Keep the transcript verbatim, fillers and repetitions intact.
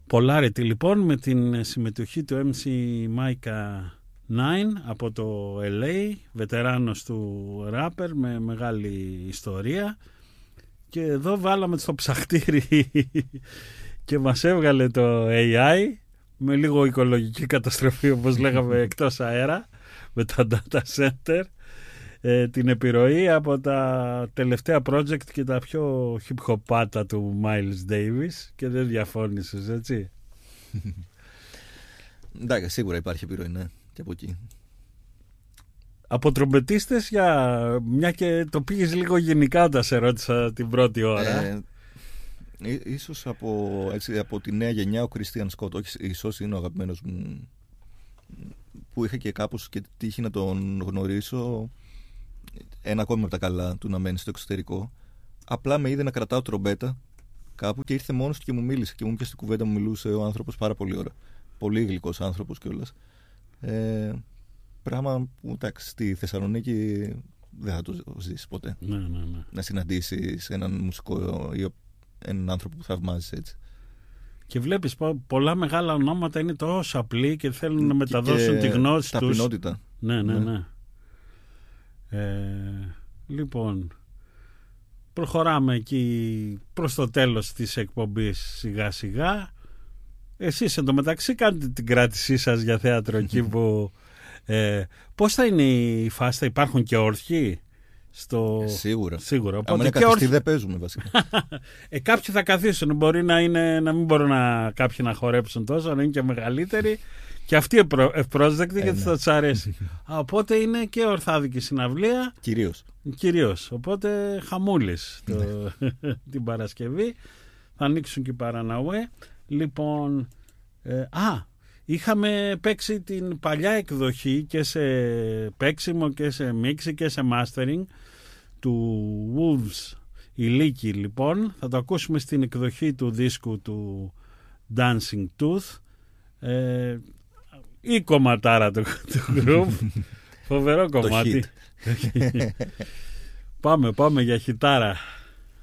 Polarity λοιπόν, με την συμμετοχή του εμ σι Micah Nine από το ελ έι, βετεράνος του ράπερ με μεγάλη ιστορία, και εδώ βάλαμε στο ψαχτήρι και μας έβγαλε το έι άι με λίγο οικολογική καταστροφή, όπως λέγαμε, εκτός αέρα, με τα data center, ε, την επιρροή από τα τελευταία project και τα πιο hip-hopάτα του Miles Davis, και δεν διαφώνησες, έτσι? Εντάξει, σίγουρα υπάρχει επιρροή, ναι, και από εκεί. Από τρομπετίστες, για μια και το πήγες λίγο γενικά όταν σε ρώτησα την πρώτη ώρα. Ε, ίσως από, έτσι, από τη νέα γενιά ο Christian Scott, όχι ίσως είναι ο αγαπημένος μου, που είχα και κάπως και τύχη να τον γνωρίσω, ένα ακόμη από τα καλά του να μένει στο εξωτερικό. Απλά με είδε να κρατάω τρομπέτα κάπου και ήρθε μόνος του και μου μίλησε και μου πιάσε την κουβέντα, μου μιλούσε ο άνθρωπος πάρα πολύ ώρα. Πολύ γλυκός άνθρωπος κιόλας. Ε, πράγμα που, εντάξει, στη Θεσσαλονίκη δεν θα το ζήσεις ποτέ. Ναι, ναι, ναι. Να συναντήσεις έναν μουσικό ή έναν άνθρωπο που θαυμάζεις έτσι. Και βλέπεις πολλά μεγάλα ονόματα είναι τόσο απλοί και θέλουν να μεταδώσουν και τη γνώση τους. ταπεινότητα. Ναι, ναι, ναι. ναι. Ε, λοιπόν, προχωράμε εκεί προς το τέλος της εκπομπής σιγά σιγά. Εσείς εντωμεταξύ κάνετε την κράτησή σας για θέατρο εκεί που... Ε, πώς θα είναι η φάση, θα υπάρχουν και όρθιοι? Στο... Σίγουρα. Σίγουρα. Αν είναι καθιστή όρθι... δεν παίζουμε βασικά. ε, κάποιοι θα καθίσουν. Μπορεί να, είναι, να μην μπορούν να, κάποιοι να χορέψουν τόσο, να είναι και μεγαλύτεροι. Και αυτοί ευπρόσδεκτοι, γιατί θα τους αρέσει. Α, οπότε είναι και ορθάδικη συναυλία. Κυρίως. Κυρίως. Οπότε χαμούλης το... την Παρασκευή. Θα ανοίξουν και οι Παραναουέ. Λοιπόν, ε, α, είχαμε παίξει την παλιά εκδοχή και σε παίξιμο και σε μίξη και σε mastering του Wolves Ηλίκη, λοιπόν. Θα το ακούσουμε στην εκδοχή του δίσκου του Dancing Tooth. Ε, η κομματάρα του, του group. Φοβερό κομμάτι. πάμε, πάμε για χιτάρα.